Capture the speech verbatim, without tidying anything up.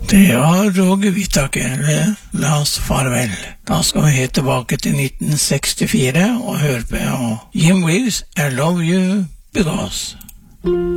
Det var Roger Whittaker, la oss farvel. Da skal vi helt tilbake til nitten sekstifire og høre på Jim Wills, I Love You Because.